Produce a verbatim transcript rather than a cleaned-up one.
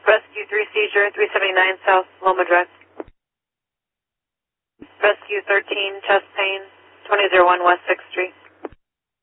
Rescue three seizure, three seventy-nine South Loma Drive. Rescue thirteen chest pain, twenty oh one West sixth Street.